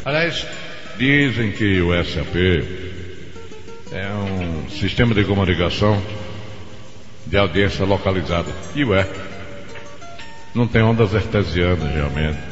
Aliás, dizem que o SAP é um sistema de comunicação de audiência localizada. E não tem ondas artesianas realmente.